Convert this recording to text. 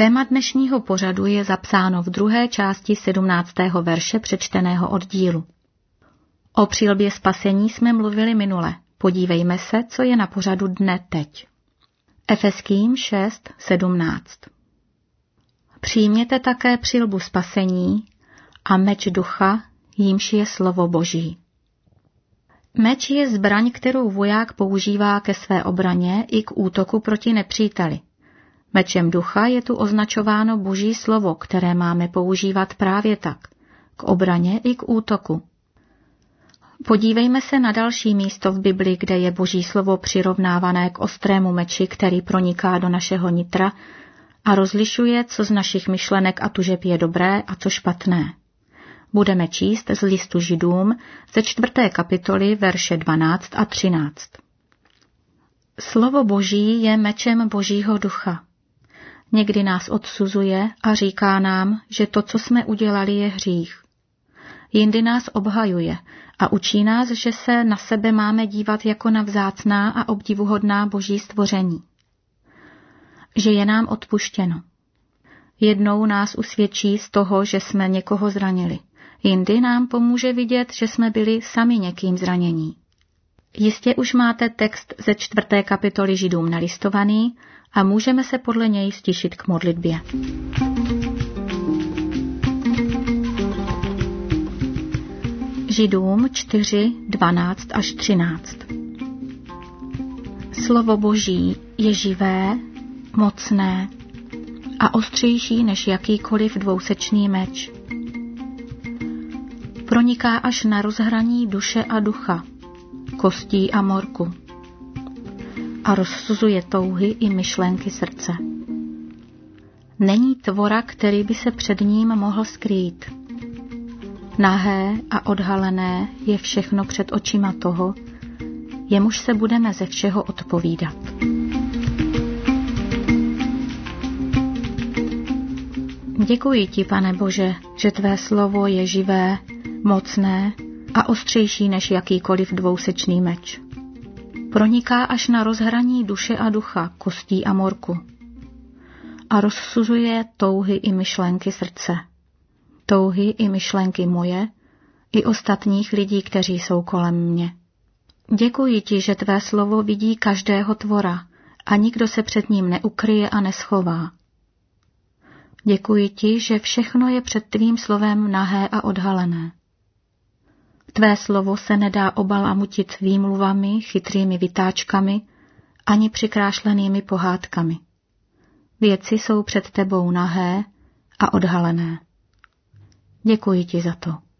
Téma dnešního pořadu je zapsáno v 2. části 17. verše přečteného oddílu. O přilbě spasení jsme mluvili minule. Podívejme se, co je na pořadu dne teď. Efeským 6:17. Přijměte také přilbu spasení a meč ducha, jímž je slovo Boží. Meč je zbraň, kterou voják používá ke své obraně i k útoku proti nepříteli. Mečem ducha je tu označováno Boží slovo, které máme používat právě tak, k obraně i k útoku. Podívejme se na další místo v Bibli, kde je Boží slovo přirovnávané k ostrému meči, který proniká do našeho nitra a rozlišuje, co z našich myšlenek a tužeb je dobré a co špatné. Budeme číst z listu Židům ze 4. kapitoly verše 12 a 13. Slovo Boží je mečem Božího ducha. Někdy nás odsuzuje a říká nám, že to, co jsme udělali, je hřích. Jindy nás obhajuje a učí nás, že se na sebe máme dívat jako na vzácná a obdivuhodná Boží stvoření. Že je nám odpuštěno. Jednou nás usvědčí z toho, že jsme někoho zranili. Jindy nám pomůže vidět, že jsme byli sami někým zranění. Jistě už máte text ze 4. kapitoly Židům nalistovaný a můžeme se podle něj stišit k modlitbě. Židům 4:12 až 13. Slovo Boží je živé, mocné a ostřejší než jakýkoliv dvousečný meč. Proniká až na rozhraní duše a ducha, kostí a morku a rozsuzuje touhy i myšlenky srdce. Není tvora, který by se před ním mohl skrýt. Nahé a odhalené je všechno před očima toho, jemuž se budeme ze všeho odpovídat. Děkuji ti, Pane Bože, že tvé slovo je živé, mocné a ostřejší než jakýkoliv dvousečný meč. Proniká až na rozhraní duše a ducha, kostí a morku a rozsuzuje touhy i myšlenky srdce. Touhy i myšlenky moje i ostatních lidí, kteří jsou kolem mě. Děkuji ti, že tvé slovo vidí každého tvora a nikdo se před ním neukryje a neschová. Děkuji ti, že všechno je před tvým slovem nahé a odhalené. Tvé slovo se nedá obalamutit výmluvami, chytrými vytáčkami ani přikrášlenými pohádkami. Věci jsou před tebou nahé a odhalené. Děkuji ti za to.